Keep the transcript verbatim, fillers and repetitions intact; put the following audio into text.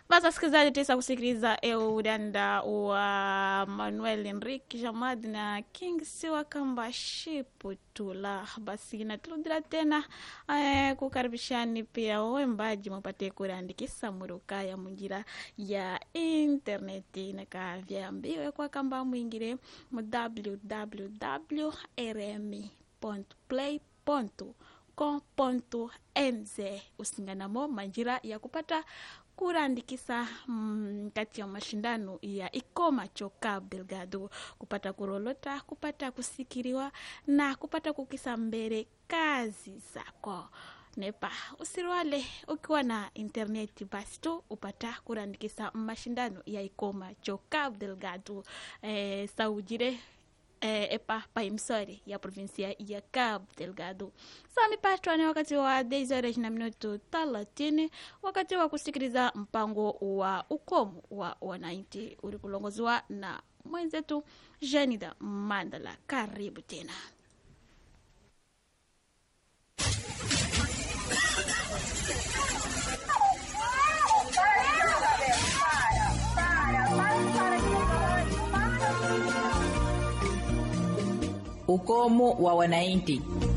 Basi wasikilizaji, tisa kusikiliza eu udanda wa Manuel Enrique Jamad na King Siwa kamba shipu tula. Basi natuludira tena eh, kukaribishani pia wembaji mpate kurandikisa muruka ya munjira ya interneti na kavyambiwe kwa kamba mwingire mu w w w dot r m i dot play dot com dot n z usinganamo manjira ya kupata kurandikisa mm, kati ya mashindano ya Ikoma Choka Belgado, kupata kurolota, kupata kusikiriwa na kupata kukisa mbele kazi zako. Nepa usiruale ukiwa na interneti basi tu upata kurandikisa mashindano ya Ikoma Choka Belgado eh, saujire Eh, epa pa imsori ya provinsia ya Cabo Delgado. Sami patwane wakati wa dez horas na minuto thelathini, wakati wa kusikiliza mpango wa ukomu wa wananchi ulikulongozwa na mwenzetu Janida Mandala. Karibu tena. Ukomo wa wananchi.